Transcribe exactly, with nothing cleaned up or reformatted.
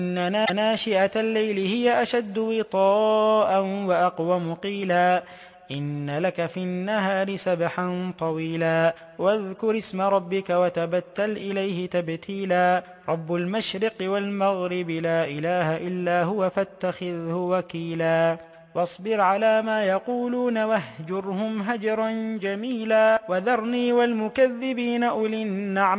إن ناشئة الليل هي أشد وطاء وأقوم قيلا إن لك في النهار سبحا طويلا واذكر اسم ربك وتبتل إليه تبتيلا رب المشرق والمغرب لا إله إلا هو فاتخذه وكيلا واصبر على ما يقولون واهجرهم هجرا جميلا وذرني والمكذبين أولي النعم